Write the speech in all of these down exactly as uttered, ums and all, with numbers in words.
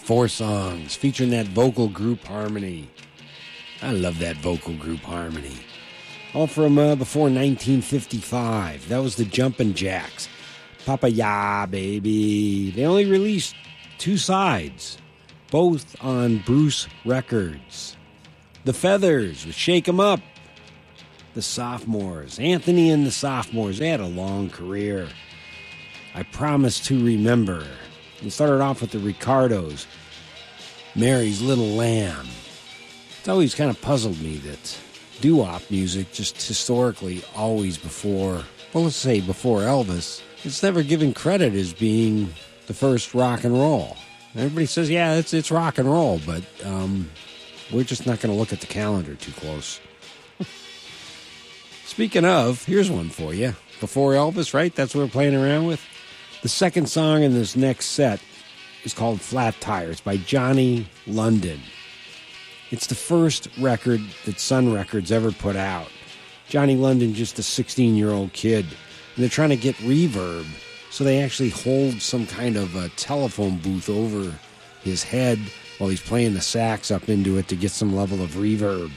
Four songs featuring that vocal group harmony. I love that vocal group harmony. All from uh, before nineteen fifty-five. That was the Jumpin' Jacks. Papa Ya, baby. They only released two sides, both on Bruce Records. The Feathers with Shake 'Em Up. The Sophomores, Anthony and the Sophomores, they had a long career. I Promise to Remember. We started off with the Ricardos, Mary's Little Lamb. It's always kind of puzzled me that doo-wop music, just historically always before, well, let's say before Elvis, it's never given credit as being the first rock and roll. Everybody says, yeah, it's, it's rock and roll, but um, we're just not going to look at the calendar too close. Speaking of, here's one for you. Before Elvis, right? That's what we're playing around with. The second song in this next set is called Flat Tire. It's by Johnny London. It's the first record that Sun Records ever put out. Johnny London, just a sixteen-year-old kid. And they're trying to get reverb, so they actually hold some kind of a telephone booth over his head while he's playing the sax up into it to get some level of reverb.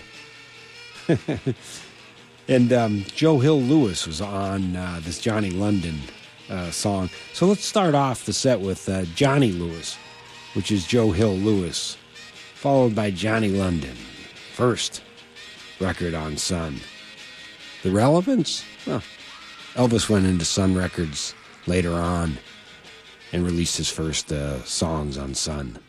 And um, Joe Hill Lewis was on uh, this Johnny London uh, song. So let's start off the set with uh, Johnny Lewis, which is Joe Hill Lewis, followed by Johnny London. First record on Sun. The relevance? Well, Elvis went into Sun Records later on and released his first uh, songs on Sun.